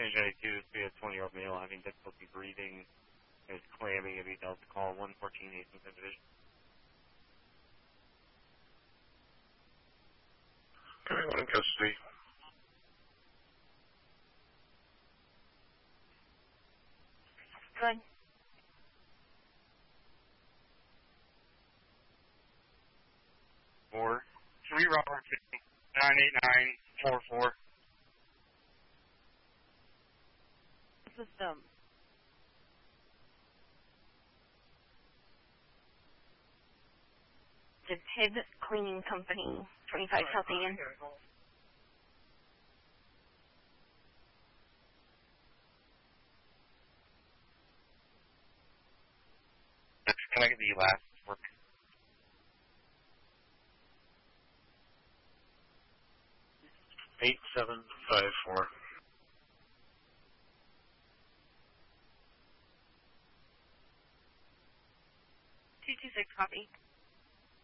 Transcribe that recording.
92, we have 20-year-old male having difficulty breathing. Is clamming if he tells to call 114 Hastings Division. Everyone in custody. Good. Four. 3 Robert 98944. System. The Pibb Cleaning Company, 25 South Ann. Can I get the last work? Eight, 7, 5, 4. 226 copy.